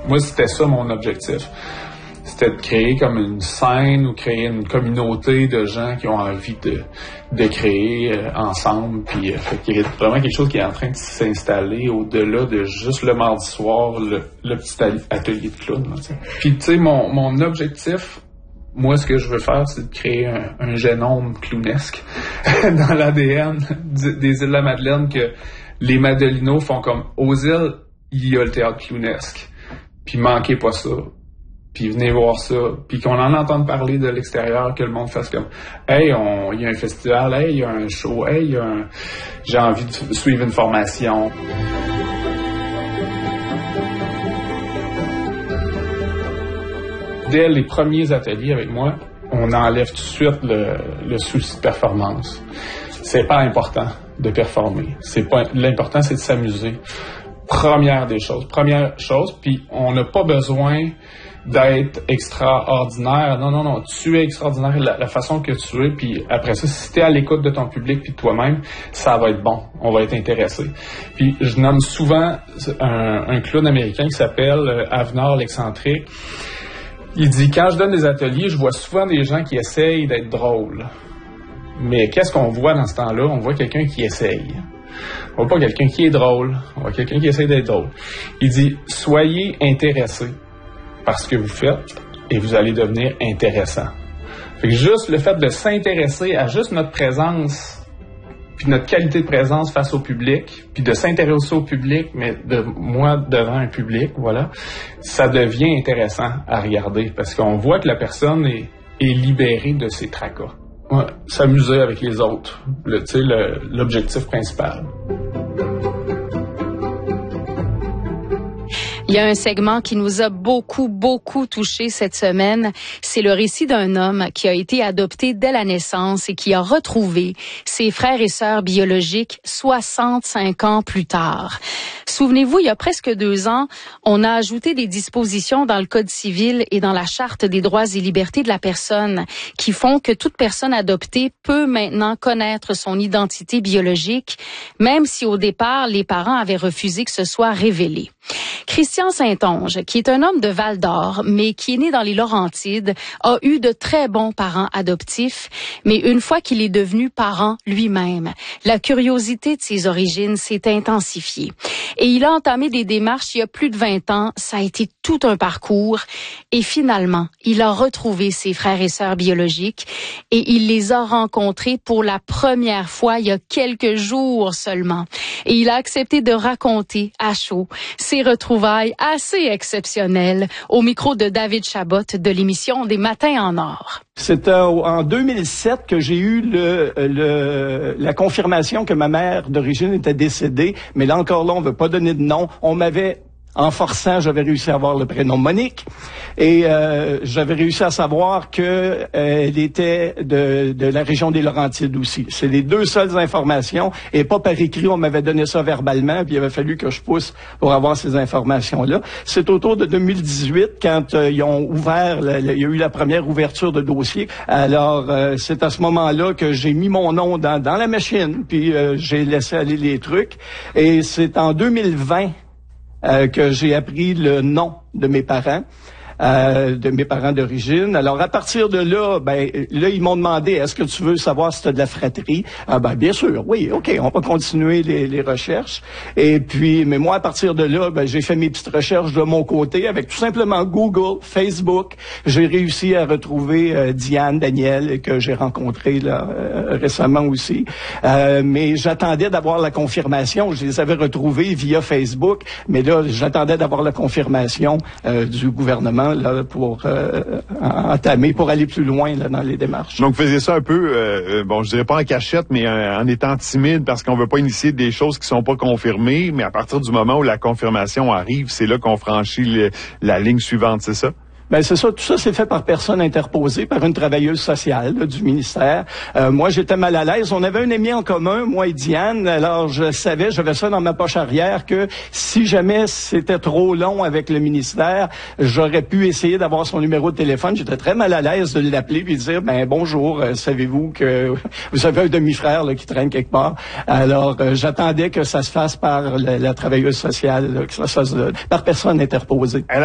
Moi, c'était ça mon objectif. C'était de créer comme une scène ou créer une communauté de gens qui ont envie de créer ensemble. Puis il y a vraiment quelque chose qui est en train de s'installer au-delà de juste le mardi soir, le petit atelier de clown. Là, puis tu sais, mon objectif, moi, ce que je veux faire, c'est de créer un génome clownesque dans l'ADN des îles de la Madeleine, que les Madelinos font comme aux îles, il y a le théâtre clownesque. Puis manquez pas ça. Puis venez voir ça, puis qu'on en entende parler de l'extérieur, que le monde fasse comme « Hey, il y a un festival, hey, il y a un show, hey, j'ai envie de suivre une formation. » Dès les premiers ateliers avec moi, on enlève tout de suite le souci de performance. C'est pas important de performer. L'important, c'est de s'amuser. Première chose, puis on n'a pas besoin d'être extraordinaire. Non. Tu es extraordinaire la façon que tu es, puis après ça, si tu es à l'écoute de ton public puis de toi-même, ça va être bon. On va être intéressé. Puis je nomme souvent un clown américain qui s'appelle Avner l'excentrique. Il dit, quand je donne des ateliers, je vois souvent des gens qui essayent d'être drôles. Mais qu'est-ce qu'on voit dans ce temps-là? On voit quelqu'un qui essaye. On voit pas quelqu'un qui est drôle. On voit quelqu'un qui essaie d'être drôle. Il dit, soyez intéressés par ce que vous faites et vous allez devenir intéressant. Fait que juste le fait de s'intéresser à juste notre présence, puis notre qualité de présence face au public, puis de s'intéresser au public, mais de moi devant un public, voilà, ça devient intéressant à regarder parce qu'on voit que la personne est libérée de ses tracas. Ouais, s'amuser avec les autres, l'objectif principal. Il y a un segment qui nous a beaucoup touché cette semaine. C'est le récit d'un homme qui a été adopté dès la naissance et qui a retrouvé ses frères et sœurs biologiques 65 ans plus tard. Souvenez-vous, il y a presque 2 ans, on a ajouté des dispositions dans le Code civil et dans la Charte des droits et libertés de la personne qui font que toute personne adoptée peut maintenant connaître son identité biologique, même si au départ, les parents avaient refusé que ce soit révélé. Christian Saint-Onge, qui est un homme de Val-d'Or, mais qui est né dans les Laurentides, a eu de très bons parents adoptifs, mais une fois qu'il est devenu parent lui-même, la curiosité de ses origines s'est intensifiée. Et il a entamé des démarches il y a plus de 20 ans, ça a été tout un parcours, et finalement, il a retrouvé ses frères et sœurs biologiques, et il les a rencontrés pour la première fois il y a quelques jours seulement. Et il a accepté de raconter à chaud ses retrouvailles assez exceptionnelles au micro de David Chabot de l'émission Des Matins en Or. C'était en 2007 que j'ai eu la confirmation que ma mère d'origine était décédée, mais là encore on veut pas donner de nom. On m'avait en forçant, j'avais réussi à avoir le prénom Monique et j'avais réussi à savoir que elle était de la région des Laurentides aussi. C'est les 2 seules informations et pas par écrit, on m'avait donné ça verbalement puis il avait fallu que je pousse pour avoir ces informations-là. C'est autour de 2018 quand ils ont ouvert, il y a eu la première ouverture de dossier. Alors c'est à ce moment-là que j'ai mis mon nom dans la machine puis j'ai laissé aller les trucs et c'est en 2020 que j'ai appris le nom de mes parents d'origine. Alors, à partir de là, là, ils m'ont demandé, est-ce que tu veux savoir si tu as de la fratrie? Bien sûr, oui, OK, on va continuer les recherches. Et puis, mais moi, à partir de là, j'ai fait mes petites recherches de mon côté avec tout simplement Google, Facebook. J'ai réussi à retrouver Diane, Daniel, que j'ai rencontré là récemment aussi. Mais j'attendais d'avoir la confirmation. Je les avais retrouvés via Facebook, mais là, j'attendais d'avoir la confirmation du gouvernement là, pour entamer, pour aller plus loin là, dans les démarches. Donc, vous faisiez ça un peu, je dirais pas en cachette, mais en étant timide, parce qu'on veut pas initier des choses qui sont pas confirmées, mais à partir du moment où la confirmation arrive, c'est là qu'on franchit la ligne suivante, c'est ça? C'est ça, tout ça c'est fait par personne interposée, par une travailleuse sociale là, du ministère. Moi, j'étais mal à l'aise. On avait un ami en commun, moi et Diane, alors je savais, j'avais ça dans ma poche arrière, que si jamais c'était trop long avec le ministère, j'aurais pu essayer d'avoir son numéro de téléphone. J'étais très mal à l'aise de l'appeler puis de dire, bonjour, savez-vous que vous avez un demi-frère là, qui traîne quelque part? Alors, j'attendais que ça se fasse par la travailleuse sociale, là, que ça se fasse par personne interposée.